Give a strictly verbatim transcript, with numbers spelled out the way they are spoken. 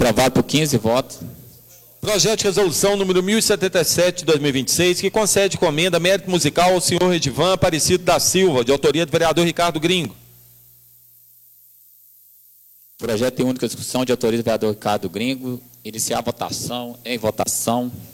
Aprovado por quinze votos. Projeto de resolução número mil e setenta e sete, de dois mil e vinte e seis, que concede comenda mérito musical ao senhor Redivan Aparecido da Silva, de autoria do vereador Ricardo Gringo. Projeto em única discussão, de autoria do vereador Ricardo Gringo. Iniciar a votação. Em votação.